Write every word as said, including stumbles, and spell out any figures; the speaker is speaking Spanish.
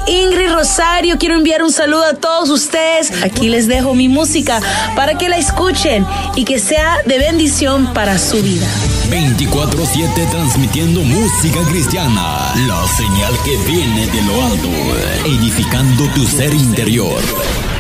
Ingrid Rosario. Quiero enviar un saludo a todos ustedes. Aquí les dejo mi música para que la escuchen y que sea de bendición para su vida. veinticuatro siete transmitiendo música cristiana, la señal que viene de lo alto, edificando tu ser interior.